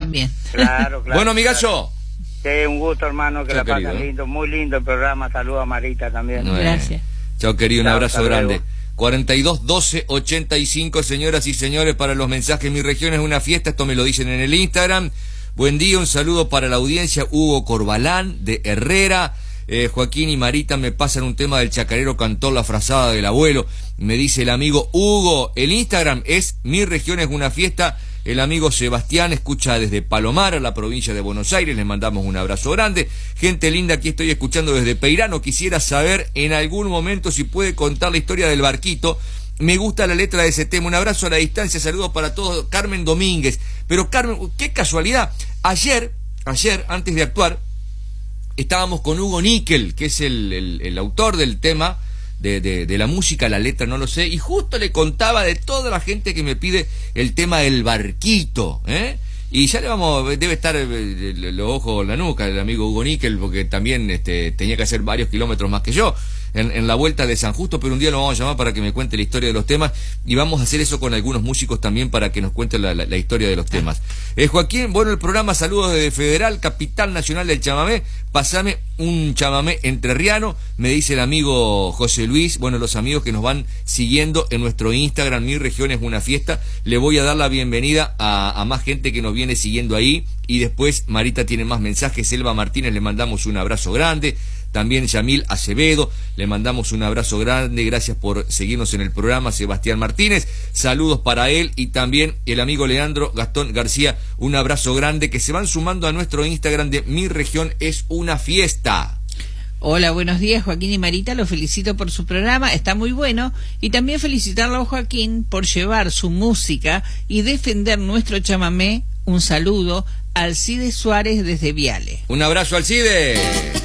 también. Claro, claro. Bueno, amigazo. Sí, un gusto, hermano, que Chao, la pasen querido. lindo, muy lindo el programa. Saludos a Marita también. Gracias. Chao, querido, un Chao, abrazo hasta grande. luego. 42 12 85, señoras y señores, para los mensajes. Mi región es una fiesta, esto me lo dicen en el Instagram. Buen día, un saludo para la audiencia. Hugo Corbalán, de Herrera. Joaquín y Marita me pasan un tema del chacarero cantor La Frazada del Abuelo. Me dice el amigo Hugo. El Instagram es Mi región es una fiesta. El amigo Sebastián escucha desde Palomar, la provincia de Buenos Aires. Les mandamos un abrazo grande. Gente linda, aquí estoy escuchando desde Peirano. Quisiera saber en algún momento si puede contar la historia del barquito. Me gusta la letra de ese tema. Un abrazo a la distancia, saludos para todos. Carmen Domínguez. Pero Carmen, qué casualidad. Ayer, antes de actuar, estábamos con Hugo Níquel, que es el autor del tema, de la música, la letra no lo sé, y justo le contaba de toda la gente que me pide el tema del barquito, y ya le debe estar los ojos en la nuca el amigo Hugo Níquel, porque también tenía que hacer varios kilómetros más que yo en la vuelta de San Justo, pero un día lo vamos a llamar para que me cuente la historia de los temas, y vamos a hacer eso con algunos músicos también para que nos cuenten la historia de los temas. Joaquín, bueno, el programa, saludos desde Federal, capital nacional del chamamé. Pasame un chamamé entrerriano, me dice el amigo José Luis. Bueno, los amigos que nos van siguiendo en nuestro Instagram, Mi región es una fiesta, le voy a dar la bienvenida a más gente que nos viene siguiendo ahí, y después Marita tiene más mensajes. Elba Martínez, le mandamos un abrazo grande. También Yamil Acevedo, le mandamos un abrazo grande, gracias por seguirnos en el programa. Sebastián Martínez, saludos para él, y también el amigo Leandro Gastón García, un abrazo grande, que se van sumando a nuestro Instagram de Mi región es una fiesta. Hola, buenos días, Joaquín y Marita, los felicito por su programa, está muy bueno, y también felicitarlo a Joaquín por llevar su música y defender nuestro chamamé. Un saludo, Alcide Suárez desde Viale. Un abrazo, Alcide.